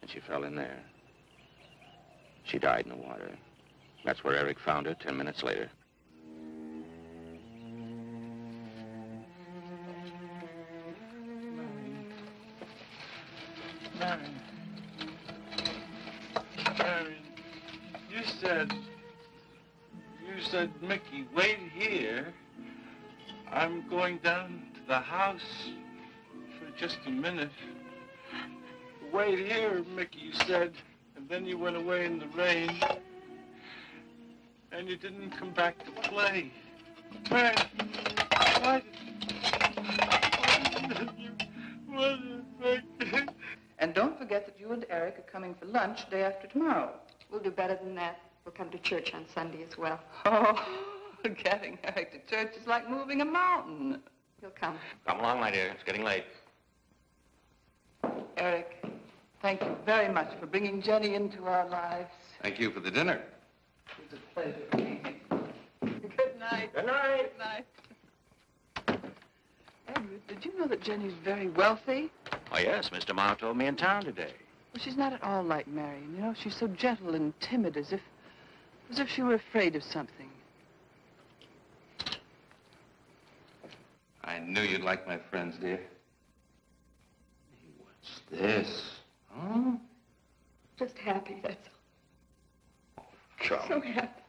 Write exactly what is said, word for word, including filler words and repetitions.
and she fell in there. She died in the water. That's where Eric found her ten minutes later. Marion. Marion. You said... You said, Mickey, wait here. I'm going down to the house for just a minute. Wait here, Mickey, you said. And then you went away in the rain. And you didn't come back to play. Marion, why did you... Why did you... And don't forget that you and Eric are coming for lunch day after tomorrow. We'll do better than that. We'll come to church on Sunday as well. Oh, getting Eric to church is like moving a mountain. He'll come. Come along, my dear. It's getting late. Eric, thank you very much for bringing Jenny into our lives. Thank you for the dinner. It was a pleasure. Good night. Good night. Good night. Edward, did you know that Jenny's very wealthy? Oh, yes. Mister Ma told me in town today. Well, she's not at all like Marion. You know, she's so gentle and timid, as if, as if she were afraid of something. I knew you'd like my friends, dear. Hey, what's this? Huh? Just happy, that's all. Come. So happy.